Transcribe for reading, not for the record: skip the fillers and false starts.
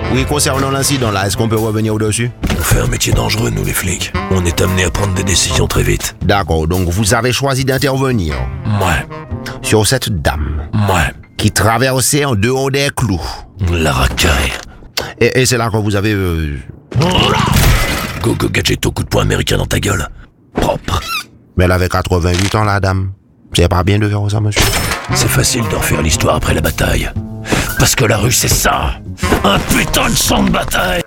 Oui, concernant l'incident là, est-ce qu'on peut revenir au-dessus? On fait un métier dangereux, nous les flics. On est amenés à prendre des décisions très vite. D'accord, donc vous avez choisi d'intervenir Ouais, sur cette dame ouais. qui traversait en dehors des clous. La racaille. Et c'est là que vous avez... Go gadget au coup de poing américain dans ta gueule. Propre. Mais elle avait 88 ans, la dame. C'est pas bien de faire ça, monsieur. C'est facile de refaire l'histoire après la bataille. Parce que la rue, c'est ça. Un putain de champ de bataille.